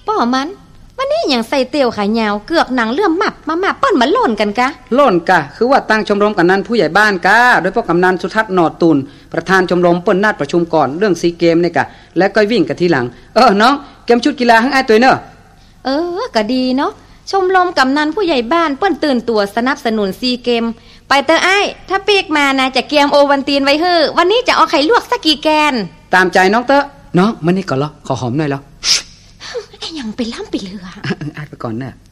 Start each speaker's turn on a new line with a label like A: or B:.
A: ป้อมันวันนี้อย่างใส่เตียวขายาวเกือกหนังเลื่อมหมับมาเปิ้นมาหล่นกันกะ
B: หล่นกะคือว่าตั้งชมรมกำนันผู้ใหญ่บ้านกะโดยพ่อกำนันสุทัศน์หนอดตุนประธานชมรมเปิ้นนัดประชุมก่อนเรื่องซีเกมนี่กะแล้วก็วิ่งกันทีหลังน้องเกมชุดกีฬาให้อ้ายตัวเนอะ
A: ก็ดีเนาะชมรมกำนันผู้ใหญ่บ้านเปิ้นตื่นตัวสนับสนุนซีเกมไปเตออ้ายถ้าปีกมานะจะเกียมโอวันตีนไว้เฮ้อวันนี้จะเอาไข่ลวกสักกี่แกน
B: ตามใจน้องเตอะน้องมันนี่ก่อนเหรอขอหอมหน่อยเหรอ
A: ไอ้ยังไปล้ำไปเรือ
B: อ้ายไปก่อนเนอะ